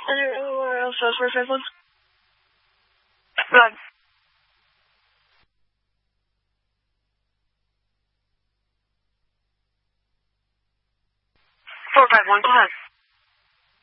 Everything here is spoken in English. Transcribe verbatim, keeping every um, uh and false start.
Anywhere else, uh, four five one? Run. Four five one, go ahead.